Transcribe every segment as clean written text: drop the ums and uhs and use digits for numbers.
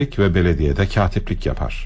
ve belediyede katiplik yapar.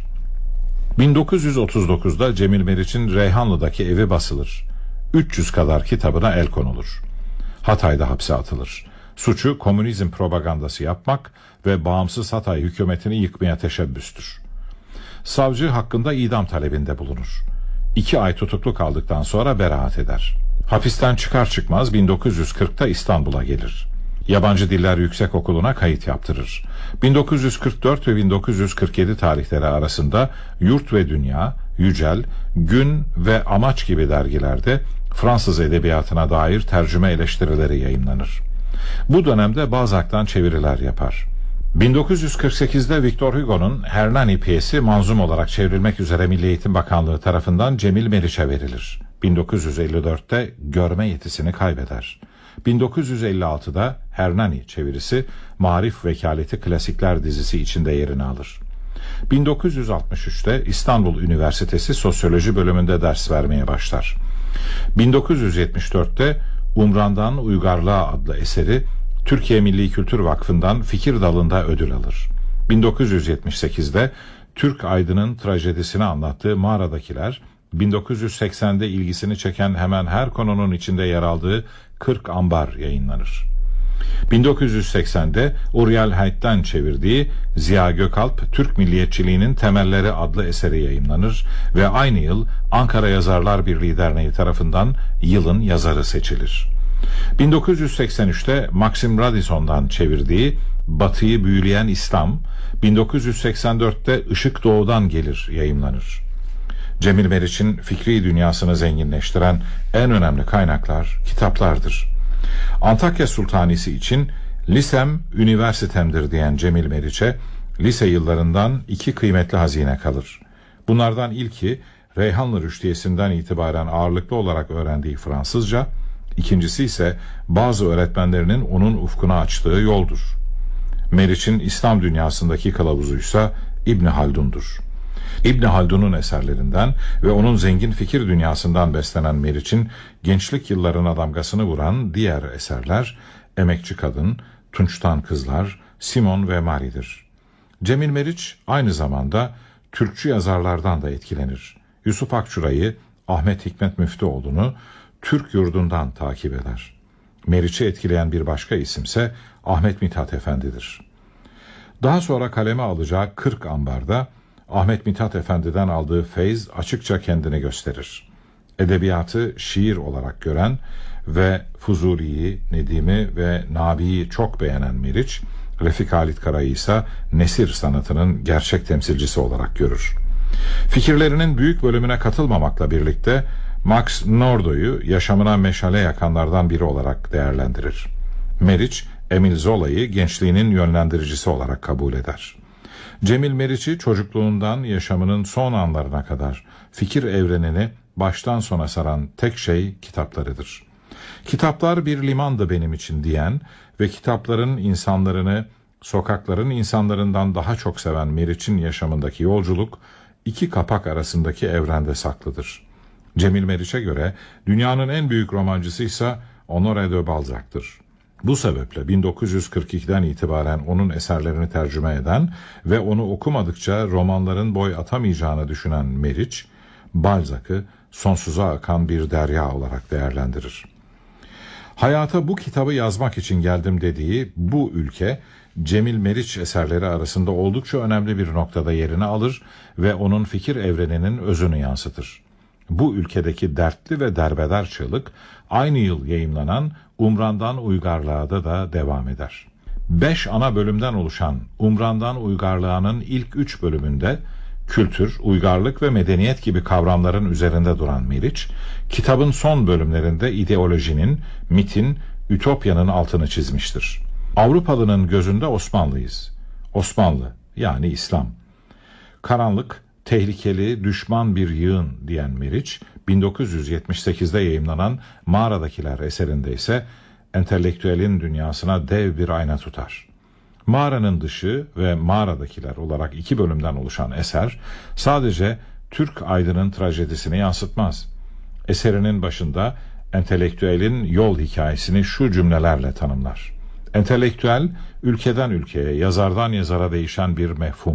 1939'da Cemil Meriç'in Reyhanlı'daki evi basılır. 300 kadar kitabına el konulur. Hatay'da hapse atılır. Suçu komünizm propagandası yapmak ve bağımsız Hatay hükümetini yıkmaya teşebbüstür. Savcı hakkında idam talebinde bulunur. 2 ay tutuklu kaldıktan sonra beraat eder. Hapisten çıkar çıkmaz 1940'ta İstanbul'a gelir. Yabancı Diller Yüksekokulu'na kayıt yaptırır. 1944 ve 1947 tarihleri arasında Yurt ve Dünya, Yücel, Gün ve Amaç gibi dergilerde Fransız edebiyatına dair tercüme eleştirileri yayımlanır. Bu dönemde Balzac'tan çeviriler yapar. 1948'de Victor Hugo'nun Hernani piyesi manzum olarak çevrilmek üzere Milli Eğitim Bakanlığı tarafından Cemil Meriç'e verilir. 1954'te görme yetisini kaybeder. 1956'da Hernani çevirisi Marif Vekaleti Klasikler dizisi içinde yerini alır. 1963'te İstanbul Üniversitesi Sosyoloji bölümünde ders vermeye başlar. 1974'te Umran'dan Uygarlığa adlı eseri Türkiye Milli Kültür Vakfı'ndan fikir dalında ödül alır. 1978'de Türk aydının trajedisini anlattığı Mağaradakiler, 1980'de ilgisini çeken hemen her konunun içinde yer aldığı 40 Ambar yayınlanır. 1980'de Uriel Haydt'ten çevirdiği Ziya Gökalp, Türk Milliyetçiliğinin Temelleri adlı eseri yayımlanır ve aynı yıl Ankara Yazarlar Birliği Derneği tarafından yılın yazarı seçilir. 1983'te Maxim Radisson'dan çevirdiği Batı'yı Büyüleyen İslam, 1984'te Işık Doğu'dan Gelir yayımlanır. Cemil Meriç'in fikri dünyasını zenginleştiren en önemli kaynaklar kitaplardır. Antakya Sultanisi için lisem üniversitemdir diyen Cemil Meriç'e lise yıllarından 2 kıymetli hazine kalır. Bunlardan ilki Reyhanlı Rüştiyesi'nden itibaren ağırlıklı olarak öğrendiği Fransızca, ikincisi ise bazı öğretmenlerinin onun ufkuna açtığı yoldur. Meriç'in İslam dünyasındaki kılavuzuysa İbn Haldun'dur. İbn Haldun'un eserlerinden ve onun zengin fikir dünyasından beslenen Meriç'in gençlik yıllarına damgasını vuran diğer eserler Emekçi Kadın, Tunç'tan Kızlar, Simon ve Marie'dir. Cemil Meriç aynı zamanda Türkçü yazarlardan da etkilenir. Yusuf Akçuray'ı, Ahmet Hikmet Müftüoğlu'nu Türk yurdundan takip eder. Meriç'i etkileyen bir başka isimse Ahmet Mithat Efendi'dir. Daha sonra kaleme alacağı 40 Ambar'da Ahmet Mithat Efendi'den aldığı feyz açıkça kendini gösterir. Edebiyatı şiir olarak gören ve Fuzuli'yi, Nedim'i ve Nabi'yi çok beğenen Meriç, Refik Halit Kara'yı ise nesir sanatının gerçek temsilcisi olarak görür. Fikirlerinin büyük bölümüne katılmamakla birlikte Max Nordau'yu yaşamına meşale yakanlardan biri olarak değerlendirir. Meriç, Emile Zola'yı gençliğinin yönlendiricisi olarak kabul eder. Cemil Meriç'i çocukluğundan yaşamının son anlarına kadar fikir evrenini baştan sona saran tek şey kitaplarıdır. Kitaplar bir limandı benim için diyen ve kitapların insanlarını sokakların insanlarından daha çok seven Meriç'in yaşamındaki yolculuk 2 kapak arasındaki evrende saklıdır. Cemil Meriç'e göre dünyanın en büyük romancısı ise Honoré de Balzac'tır. Bu sebeple 1942'den itibaren onun eserlerini tercüme eden ve onu okumadıkça romanların boy atamayacağını düşünen Meriç, Balzac'ı sonsuza akan bir derya olarak değerlendirir. Hayata bu kitabı yazmak için geldim dediği bu ülke, Cemil Meriç eserleri arasında oldukça önemli bir noktada yerini alır ve onun fikir evreninin özünü yansıtır. Bu ülkedeki dertli ve derbeder çığlık aynı yıl yayımlanan Umran'dan Uygarlığa da devam eder. 5 ana bölümden oluşan Umran'dan Uygarlığa'nın ilk 3 bölümünde kültür, uygarlık ve medeniyet gibi kavramların üzerinde duran Meriç, kitabın son bölümlerinde ideolojinin, mitin, ütopyanın altını çizmiştir. Avrupalının gözünde Osmanlıyız. Osmanlı yani İslam. Karanlık, tehlikeli, düşman bir yığın diyen Meriç, 1978'de yayımlanan Mağaradakiler eserinde ise entelektüelin dünyasına dev bir ayna tutar. Mağaranın dışı ve Mağaradakiler olarak 2 bölümden oluşan eser sadece Türk aydının trajedisini yansıtmaz. Eserinin başında entelektüelin yol hikayesini şu cümlelerle tanımlar. Entelektüel, ülkeden ülkeye, yazardan yazara değişen bir mefhum.